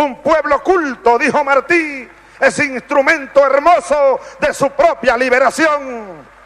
Un pueblo culto, dijo Martí, es instrumento hermoso de su propia liberación.